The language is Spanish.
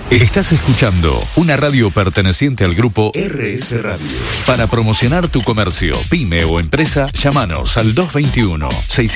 Estás escuchando una radio perteneciente al grupo RS Radio. Para promocionar tu comercio, pyme o empresa, llámanos al 221 600